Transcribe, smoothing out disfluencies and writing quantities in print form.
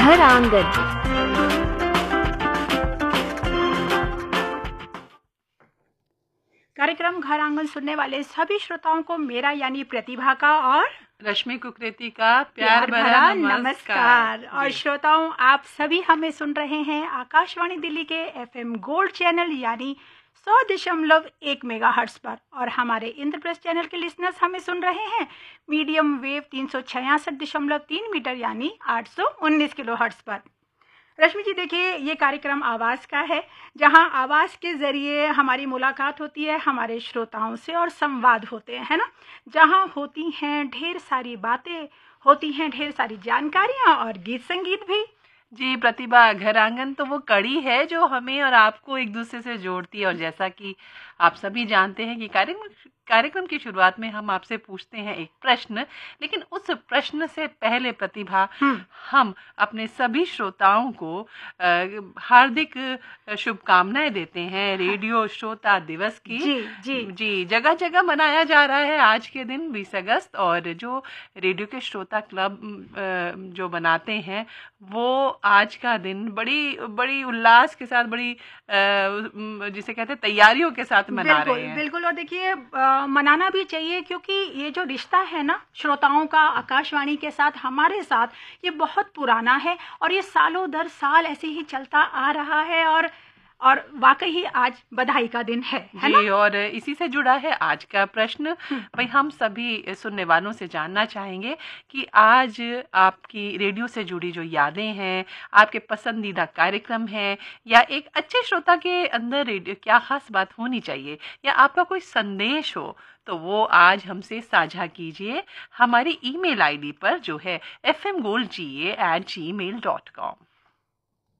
घर आंगन। कार्यक्रम घर आंगन सुनने वाले सभी श्रोताओं को मेरा यानी प्रतिभा का और रश्मि कुकरेती का प्यार भरा नमस्कार। और श्रोताओं, आप सभी हमें सुन रहे हैं आकाशवाणी दिल्ली के एफएम गोल्ड चैनल यानी 100.1 मेगाहर्ट्ज पर, और हमारे इंद्रप्रस्थ चैनल के लिसनर्स हमें सुन रहे हैं मीडियम वेव 366.3 मीटर यानी 819 किलोहर्ट्ज पर। रश्मि जी, देखिए, ये कार्यक्रम आवाज़ का है, जहां आवाज़ के ज़रिए हमारी मुलाकात होती है हमारे श्रोताओं से और संवाद होते हैं, है ना, जहां होती हैं ढेर सारी बातें, होती हैं ढेर सारी जानकारियां और गीत संगीत भी। जी प्रतिभा, घर आंगन तो वो कड़ी है जो हमें और आपको एक दूसरे से जोड़ती है। और जैसा कि आप सभी जानते हैं कि कार्यक्रम की शुरुआत में हम आपसे पूछते हैं एक प्रश्न, लेकिन उस प्रश्न से पहले प्रतिभा हम अपने सभी श्रोताओं को हार्दिक शुभकामनाएं देते हैं रेडियो श्रोता दिवस की। जी, जगह जगह मनाया जा रहा है आज के दिन 20 अगस्त, और जो रेडियो के श्रोता क्लब जो बनाते हैं वो आज का दिन बड़ी उल्लास के साथ, बड़ी जिसे कहते हैं तैयारियों के साथ मना रहे हैं। बिल्कुल। और देखिए, मनाना भी चाहिए, क्योंकि ये जो रिश्ता है ना श्रोताओं का आकाशवाणी के साथ, हमारे साथ, ये बहुत पुराना है और ये सालों दर साल ऐसे ही चलता आ रहा है। और वाकई ही आज बधाई का दिन है जी ना? और इसी से जुड़ा है आज का प्रश्न। भाई, हम सभी सुनने वालों से जानना चाहेंगे कि आज आपकी रेडियो से जुड़ी जो यादें हैं, आपके पसंदीदा कार्यक्रम हैं, या एक अच्छे श्रोता के अंदर रेडियो क्या खास बात होनी चाहिए, या आपका कोई संदेश हो, तो वो आज हमसे साझा कीजिए हमारी ईमेल आईडी पर, जो है fmgoldga@gmail.com।